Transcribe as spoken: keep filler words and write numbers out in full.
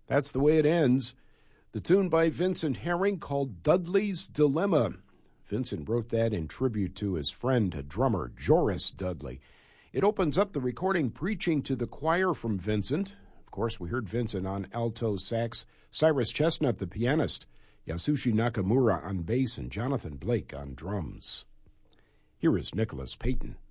That's the way it ends. The tune by Vincent Herring called Dudley's Dilemma. Vincent wrote that in tribute to his friend, drummer Joris Dudley. It opens up the recording preaching to the choir from Vincent. Of course, we heard Vincent on alto sax, Cyrus Chestnut, the pianist, Yasushi Nakamura on bass, and Jonathan Blake on drums. Here is Nicholas Payton.